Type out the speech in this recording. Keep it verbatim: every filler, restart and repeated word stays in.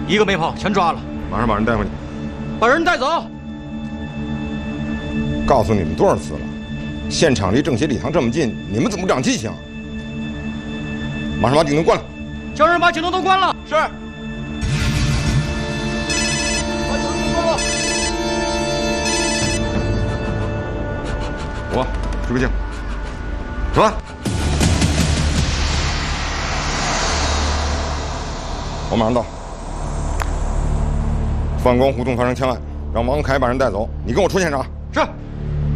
一个没跑，全抓了。 马上把人带回去。 把人带走。 告诉你们多少次了，现场离政协礼堂这么近，你们怎么不长记性？马上把警灯关了。 叫人把警灯都关了。 是。把警灯关了。我徐贵庆，走吧。我马上到。范光胡同发生枪案，让王凯把人带走，你跟我出现场。